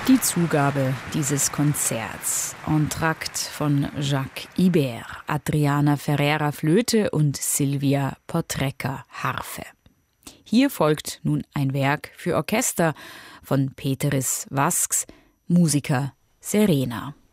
Die Zugabe dieses Konzerts. Entracte von Jacques Ibert, Adriana Ferreira Flöte und Silvia Potrecka Harfe. Hier folgt nun ein Werk für Orchester von Peteris Vasks, Musica Serena.